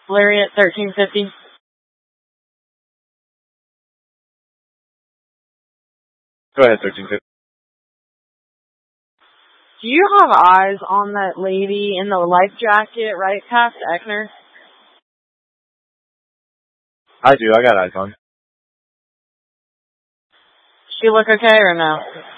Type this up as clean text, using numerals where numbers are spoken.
Lariat 1350. Go ahead, 1350. Do you have eyes on that lady in the life jacket right past Eckner? I do. I got eyes on. She look okay or no?